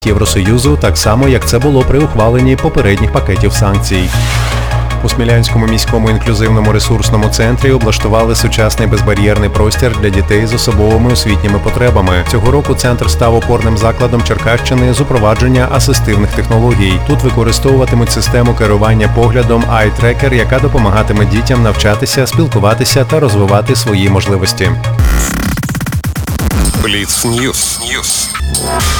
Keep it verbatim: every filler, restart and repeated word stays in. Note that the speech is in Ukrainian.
Євросоюзу, так само, як це було при ухваленні попередніх пакетів санкцій. У Смілянському міському інклюзивному ресурсному центрі облаштували сучасний безбар'єрний простір для дітей з особливими освітніми потребами. Цього року центр став опорним закладом Черкащини з упровадження асистивних технологій. Тут використовуватимуть систему керування поглядом Eye Tracker, яка допомагатиме дітям навчатися, спілкуватися та розвивати свої можливості. Бліц Ньюс.